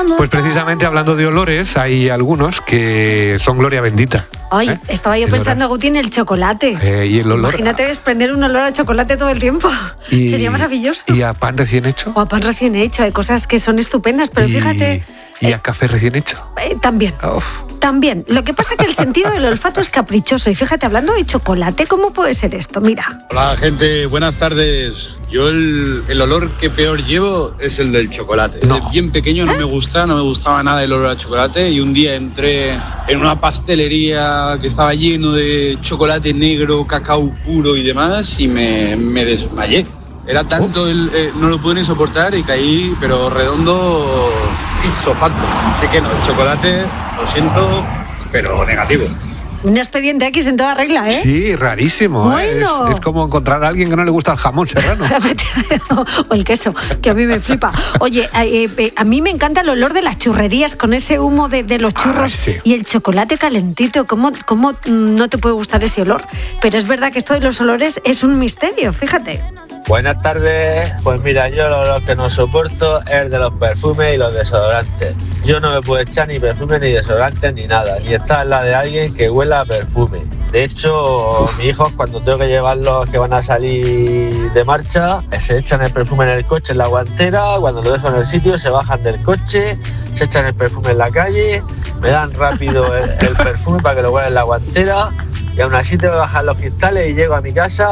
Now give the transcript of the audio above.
Pues precisamente hablando de olores, hay algunos que son gloria bendita. Ay, estaba yo pensando, Guti, en el chocolate. Y el olor. Imagínate desprender un olor a chocolate todo el tiempo. Sería maravilloso. ¿Y a pan recién hecho? O a pan recién hecho. Hay cosas que son estupendas, pero fíjate... ¿Y a café recién hecho? También. Uf. También. Lo que pasa es que el sentido del olfato es caprichoso. Y fíjate, hablando de chocolate, ¿cómo puede ser esto? Mira. Hola, gente. Buenas tardes. Yo el olor que peor llevo es el del chocolate. Desde bien pequeño no me gustaba nada el olor a chocolate. Y un día entré en una pastelería que estaba lleno de chocolate negro, cacao puro y demás, y me desmayé. Era tanto, no lo pude ni soportar y caí, pero redondo, ipso facto. Así que no, el chocolate, lo siento, pero negativo. Un expediente X en toda regla, ¿eh? Sí, rarísimo. Bueno. Es como encontrar a alguien que no le gusta el jamón serrano. O el queso, que a mí me flipa. Oye, a mí me encanta el olor de las churrerías con ese humo de los churros sí. Y el chocolate calentito. ¿Cómo no te puede gustar ese olor? Pero es verdad que esto de los olores es un misterio, fíjate. Buenas tardes. Pues mira, yo lo que no soporto es de los perfumes y los desodorantes. Yo no me puedo echar ni perfume ni desodorante ni nada, ni estar en la de alguien que huela a perfume. De hecho, mis hijos, cuando tengo que llevarlos que van a salir de marcha, se echan el perfume en el coche, en la guantera. Cuando lo dejo en el sitio, se bajan del coche, se echan el perfume en la calle, me dan rápido el perfume para que lo huela en la guantera, y aún así tengo que bajar los cristales y llego a mi casa